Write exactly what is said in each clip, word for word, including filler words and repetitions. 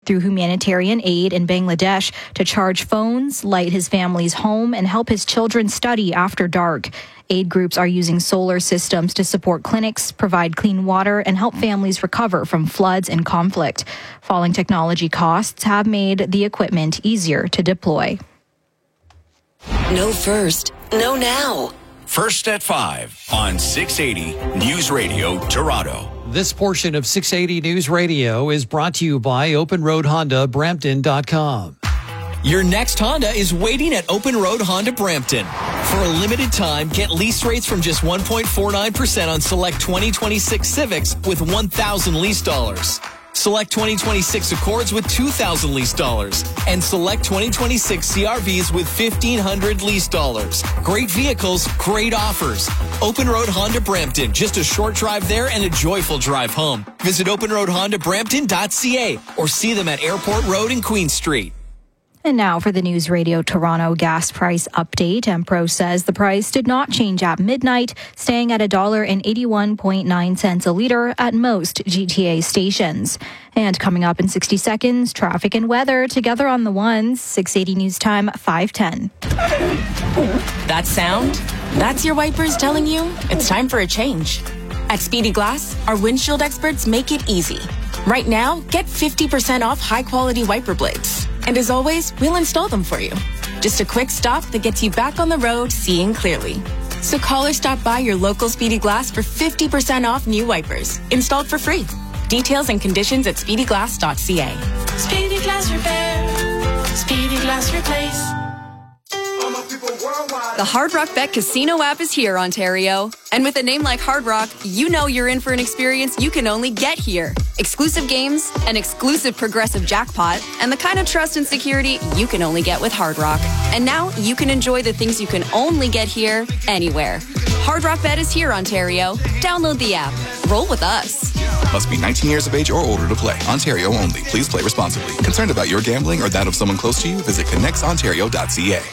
through humanitarian aid in Bangladesh to charge phones, light his family's home, and help his children study after dark. Aid groups are using solar systems to support clinics, provide clean water, and help families recover from floods and conflict. Falling technology costs have made the equipment easier to deploy. Know first, know now. First at five on six eighty News Radio Toronto. This portion of six eighty News Radio is brought to you by Open Road Honda Brampton dot com. Your next Honda is waiting at Open Road Honda Brampton. For a limited time, get lease rates from just one point four nine percent on select twenty twenty-six Civics with one thousand lease dollars. Select twenty twenty-six Accords with two thousand lease dollars. And select twenty twenty-six C R Vs with fifteen hundred lease dollars. Great vehicles, great offers. Open Road Honda Brampton. Just a short drive there and a joyful drive home. Visit open road honda brampton dot c a or see them at Airport Road and Queen Street. And now for the News Radio Toronto gas price update. Empro says the price did not change at midnight, staying at one dollar and eighty-one point nine cents a litre at most G T A stations. And coming up in sixty seconds, traffic and weather together on the ones. six eighty News Time, five ten. That sound? That's your wipers telling you it's time for a change. At Speedy Glass, our windshield experts make it easy. Right now, get fifty percent off high-quality wiper blades. And as always, we'll install them for you. Just a quick stop that gets you back on the road seeing clearly. So call or stop by your local Speedy Glass for fifty percent off new wipers, installed for free. Details and conditions at speedy glass dot c a. Speedy Glass Repair. Speedy Glass Replace. The Hard Rock Bet Casino app is here, Ontario. And with a name like Hard Rock, you know you're in for an experience you can only get here. Exclusive games, an exclusive progressive jackpot, and the kind of trust and security you can only get with Hard Rock. And now you can enjoy the things you can only get here, anywhere. Hard Rock Bet is here, Ontario. Download the app. Roll with us. Must be nineteen years of age or older to play. Ontario only. Please play responsibly. Concerned about your gambling or that of someone close to you? Visit connects ontario dot c a.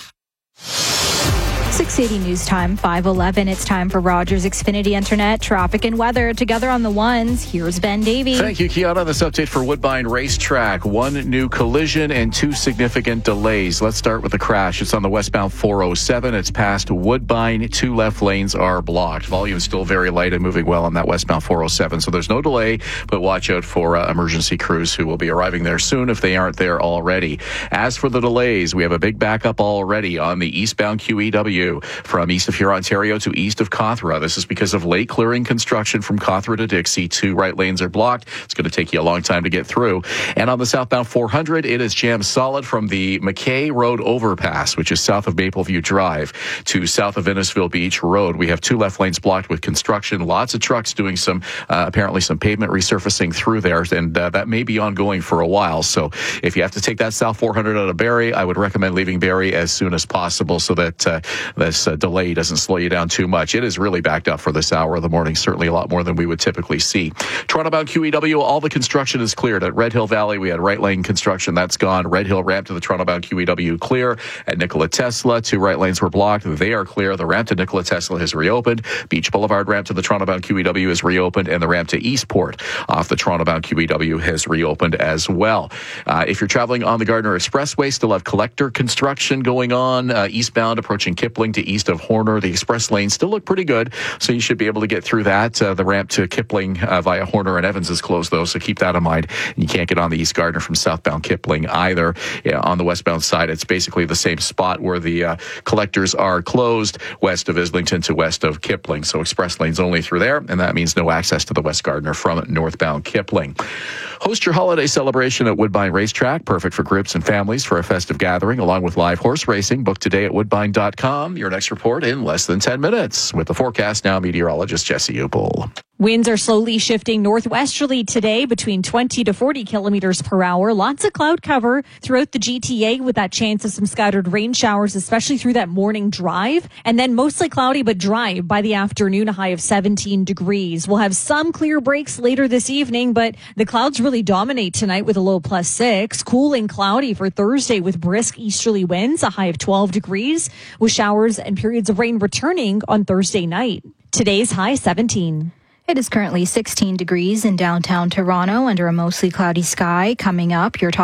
six eighty News Time, five eleven. It's time for Rogers Xfinity Internet, traffic and weather together on the ones. Here's Ben Davey. Thank you, Kiana. This update for Woodbine Racetrack. One new collision and two significant delays. Let's start with the crash. It's on the westbound four oh seven. It's past Woodbine. Two left lanes are blocked. Volume is still very light and moving well on that westbound four oh seven. So there's no delay, but watch out for uh, emergency crews who will be arriving there soon if they aren't there already. As for the delays, we have a big backup already on the eastbound Q E W. From east of Huron, Ontario to east of Cawthra. This is because of late clearing construction from Cawthra to Dixie. Two right lanes are blocked. It's going to take you a long time to get through. And on the southbound four hundred, it is jammed solid from the McKay Road overpass, which is south of Mapleview Drive, to south of Innisfil Beach Road. We have two left lanes blocked with construction. Lots of trucks doing some, uh, apparently some pavement resurfacing through there, and uh, that may be ongoing for a while. So if you have to take that south four hundred out of Barrie, I would recommend leaving Barrie as soon as possible so that uh, this uh, delay doesn't slow you down too much. It is really backed up for this hour of the morning, certainly a lot more than we would typically see. Toronto-bound Q E W, all the construction is cleared. At Red Hill Valley, we had right lane construction. That's gone. Red Hill ramp to the Toronto-bound Q E W clear. At Nikola Tesla, two right lanes were blocked. They are clear. The ramp to Nikola Tesla has reopened. Beach Boulevard ramp to the Toronto-bound Q E W is reopened, and the ramp to Eastport off the Toronto-bound Q E W has reopened as well. Uh, if you're traveling on the Gardiner Expressway, still have collector construction going on. Uh, eastbound approaching Kipling to east of Horner. The express lanes still look pretty good, so you should be able to get through that. Uh, the ramp to Kipling uh, via Horner and Evans is closed, though, so keep that in mind. And you can't get on the East Gardiner from southbound Kipling either. Yeah, on the westbound side, it's basically the same spot where the uh, collectors are closed, west of Islington to west of Kipling. So express lanes only through there, and that means no access to the West Gardiner from northbound Kipling. Host your holiday celebration at Woodbine Racetrack, perfect for groups and families for a festive gathering, along with live horse racing. Book today at woodbine dot com. Your next report in less than ten minutes. With the forecast now, meteorologist Jesse Upel. Winds are slowly shifting northwesterly today between twenty to forty kilometers per hour. Lots of cloud cover throughout the G T A with that chance of some scattered rain showers, especially through that morning drive. And then mostly cloudy but dry by the afternoon, a high of seventeen degrees. We'll have some clear breaks later this evening, but the clouds really dominate tonight with a low plus six. Cool and cloudy for Thursday with brisk easterly winds, a high of twelve degrees, with showers and periods of rain returning on Thursday night. Today's high seventeen. It is currently sixteen degrees in downtown Toronto under a mostly cloudy sky. Coming up, your top